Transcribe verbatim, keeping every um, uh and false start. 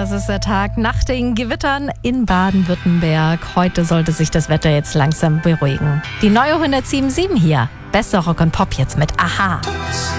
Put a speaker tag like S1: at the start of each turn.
S1: Das ist der Tag nach den Gewittern in Baden-Württemberg. Heute sollte sich das Wetter jetzt langsam beruhigen. Die neue hundertsieben Komma sieben hier. Bester Rock und Pop jetzt mit Aha.